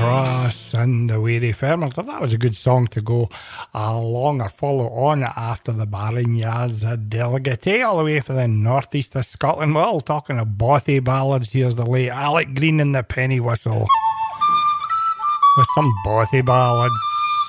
Cross and the Weary Farmer. That was a good song to go along or follow on after the Barnyards Delegate, all the way from the northeast of Scotland. Well, talking of bothy ballads, here's the late Alec Green and the Penny Whistle with some bothy ballads.